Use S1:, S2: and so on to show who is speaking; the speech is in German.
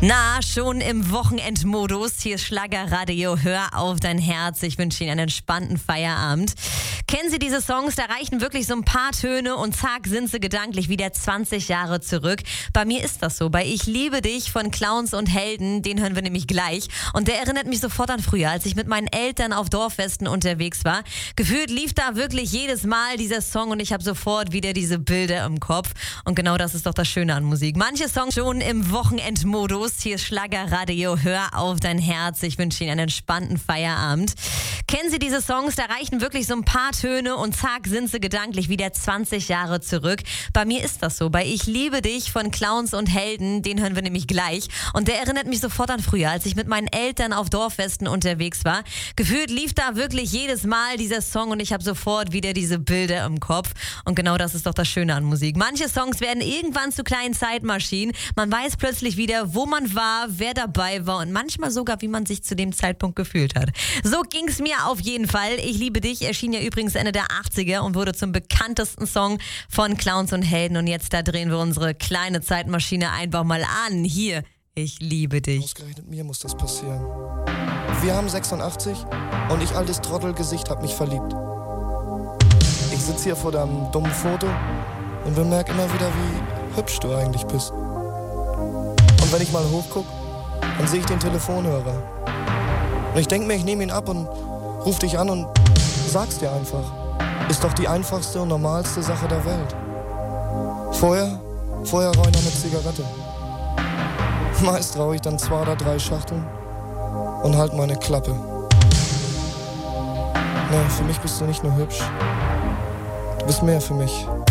S1: Na, schon im Wochenendmodus. Hier ist Schlagerradio. Hör auf dein Herz. Ich wünsche Ihnen einen entspannten Feierabend. Kennen Sie diese Songs? Da reichen wirklich so ein paar Töne und zack, sind Sie gedanklich wieder 20 Jahre zurück. Bei mir ist das so. Bei Ich liebe dich von Clowns und Helden, den hören wir nämlich gleich. Und der erinnert mich sofort an früher, als ich mit meinen Eltern auf Dorffesten unterwegs war. Gefühlt lief da wirklich jedes Mal dieser Song und ich habe sofort wieder diese Bilder im Kopf. Und genau das ist doch das Schöne an Musik. Manche Songs schon im Wochenendmodus. Hier ist Schlagerradio. Hör auf dein Herz. Ich wünsche Ihnen einen entspannten Feierabend. Kennen Sie diese Songs? Da reichen wirklich so ein paar Töne und zack, sind Sie gedanklich wieder 20 Jahre zurück. Bei mir ist das so. Bei Ich liebe dich von Clowns und Helden, den hören wir nämlich gleich. Und der erinnert mich sofort an früher, als ich mit meinen Eltern auf Dorffesten unterwegs war. Gefühlt lief da wirklich jedes Mal dieser Song und ich habe sofort wieder diese Bilder im Kopf. Und genau das ist doch das Schöne an Musik. Manche Songs werden irgendwann zu kleinen Zeitmaschinen. Man weiß plötzlich wieder, wo man war, wer dabei war und manchmal sogar, wie man sich zu dem Zeitpunkt gefühlt hat. So ging's mir auf jeden Fall. Ich liebe dich erschien ja übrigens Ende der 80er und wurde zum bekanntesten Song von Clowns und Helden. Und jetzt da drehen wir unsere kleine Zeitmaschine einfach mal an. Hier, ich liebe dich.
S2: Ausgerechnet mir muss das passieren. Wir haben 86 und ich, altes Trottelgesicht, hab mich verliebt. Ich sitze hier vor deinem dummen Foto und bemerke immer wieder, wie hübsch du eigentlich bist. Und wenn ich mal hochguck, dann sehe ich den Telefonhörer. Und ich denke mir, ich nehme ihn ab und ruf dich an und sag's dir einfach. Ist doch die einfachste und normalste Sache der Welt. Vorher rauche ich noch eine Zigarette. Meist rauche ich dann 2 oder 3 Schachteln und halt meine Klappe. Nee, für mich bist du nicht nur hübsch. Du bist mehr für mich.